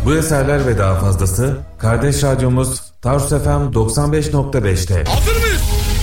Bu eserler ve daha fazlası kardeş radyomuz Tarsus FM 95.5'te. Hazır mıyız?